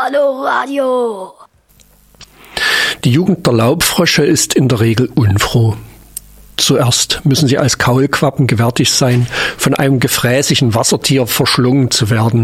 Coloradio. Die Jugend der Laubfrösche ist in der Regel unfroh. Zuerst müssen sie als Kaulquappen gewärtig sein, von einem gefräßigen Wassertier verschlungen zu werden.